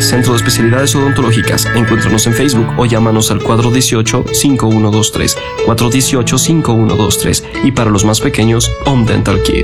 Centro de Especialidades Odontológicas. Encuéntranos en Facebook o llámanos al 418-5123, 418-5123. Y para los más pequeños, Home Dental Kit.